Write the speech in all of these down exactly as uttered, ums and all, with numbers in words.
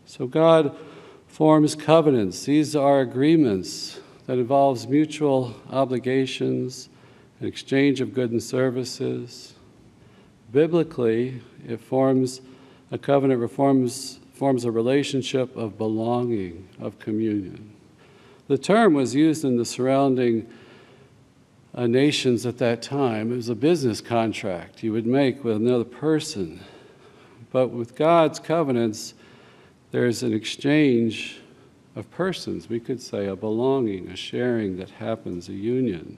So God forms covenants. These are agreements that involves mutual obligations, an exchange of goods and services. Biblically, it forms a covenant reforms, forms a relationship of belonging, of communion. The term was used in the surrounding uh, nations at that time. It was a business contract you would make with another person. But with God's covenants, there's an exchange of persons. We could say a belonging, a sharing that happens, a union.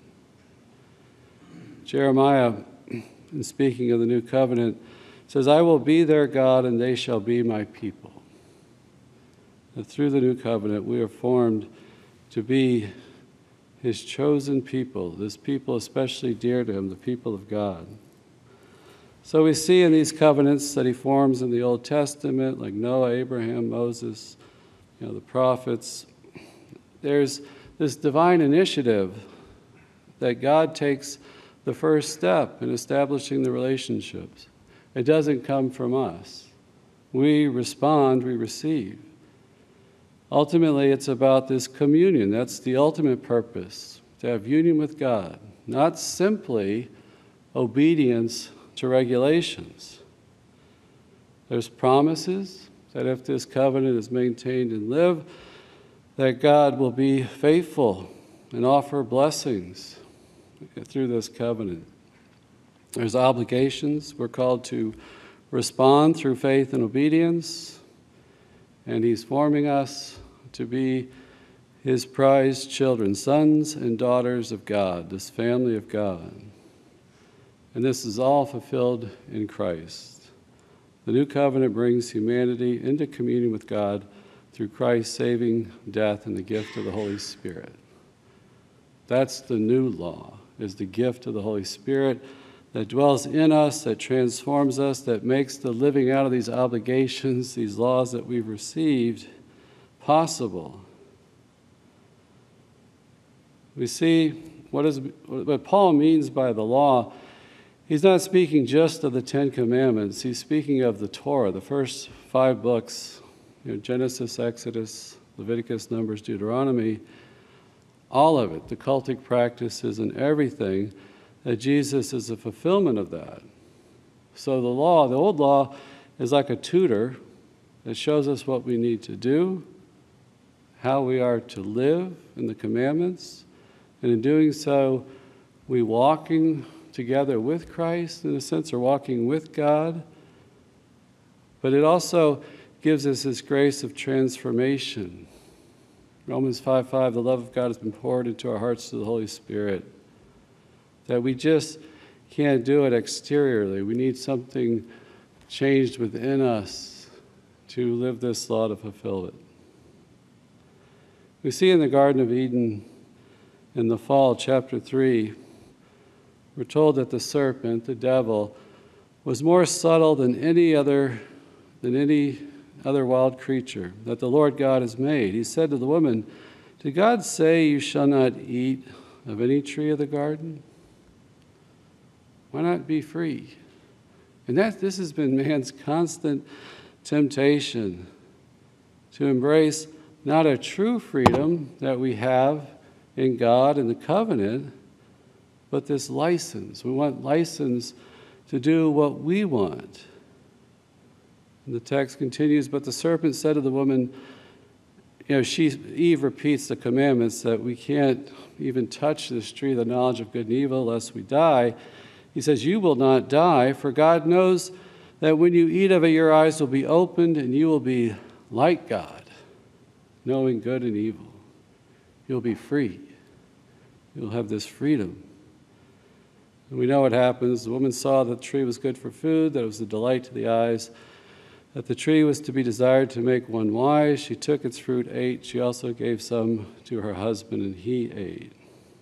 Jeremiah, in speaking of the new covenant, says, I will be their God and they shall be my people. And through the new covenant, we are formed to be his chosen people, this people especially dear to him, the people of God. So we see in these covenants that he forms in the Old Testament, like Noah, Abraham, Moses, you know, the prophets, there's this divine initiative that God takes the first step in establishing the relationships. It doesn't come from us. We respond, we receive. Ultimately, it's about this communion. That's the ultimate purpose, to have union with God, not simply obedience to regulations. There's promises that if this covenant is maintained and lived, that God will be faithful and offer blessings through this covenant. There's obligations. We're called to respond through faith and obedience, and he's forming us to be his prized children, sons and daughters of God, this family of God. And this is all fulfilled in Christ. The new covenant brings humanity into communion with God through Christ's saving death and the gift of the Holy Spirit. That's the new law, is the gift of the Holy Spirit that dwells in us, that transforms us, that makes the living out of these obligations, these laws that we've received, possible. We see what is what Paul means by the law. He's not speaking just of the Ten Commandments. He's speaking of the Torah, the first five books, you know, Genesis, Exodus, Leviticus, Numbers, Deuteronomy, all of it, the cultic practices and everything, that Jesus is a fulfillment of that. So the law, the old law, is like a tutor that shows us what we need to do, how we are to live in the commandments, and in doing so, we walking together with Christ, in a sense, or walking with God. But it also gives us this grace of transformation. Romans five five, the love of God has been poured into our hearts through the Holy Spirit. That we just can't do it exteriorly. We need something changed within us to live this law, to fulfill it. We see in the Garden of Eden in the fall, chapter three, we're told that the serpent, the devil, was more subtle than any other, than any other wild creature that the Lord God has made. He said to the woman, did God say you shall not eat of any tree of the garden? Why not be free? And that this has been man's constant temptation, to embrace not a true freedom that we have in God and the covenant, but this license. We want license to do what we want. And the text continues, but the serpent said to the woman, you know, she, Eve repeats the commandments that we can't even touch this tree, the knowledge of good and evil, lest we die. He says, you will not die, for God knows that when you eat of it, your eyes will be opened and you will be like God, knowing good and evil. You'll be free. You'll have this freedom. And we know what happens. The woman saw that the tree was good for food, that it was a delight to the eyes, that the tree was to be desired to make one wise. She took its fruit, ate. She also gave some to her husband, and he ate.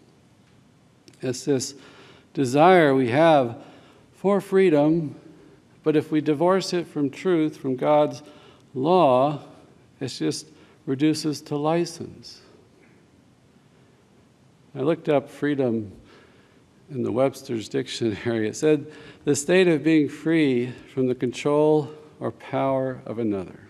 It's this desire we have for freedom, but if we divorce it from truth, from God's law, it just reduces to license. I looked up freedom in the Webster's Dictionary. It said, the state of being free from the control or power of another.